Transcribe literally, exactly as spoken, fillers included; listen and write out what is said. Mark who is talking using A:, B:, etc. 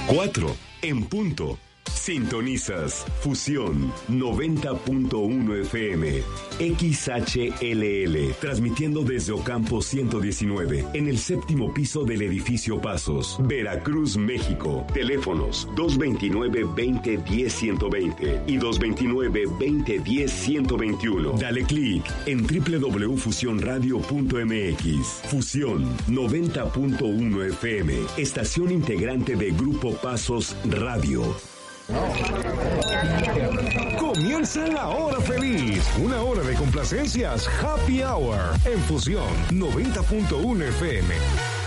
A: cuatro en punto. Sintonizas Fusión noventa punto uno F M, X H L L, transmitiendo desde Ocampo ciento diecinueve, en el séptimo piso del edificio Pasos, Veracruz, México. Teléfonos dos veintinueve, veinte, diez, ciento veinte y dos veintinueve, veinte, diez, ciento veintiuno. Dale clic en doble u doble u doble u punto fusión radio punto m x. Fusión noventa punto uno F M, estación integrante de Grupo Pasos Radio.
B: Comienza la hora feliz, una hora de complacencias, Happy Hour, en Fusión noventa punto uno F M.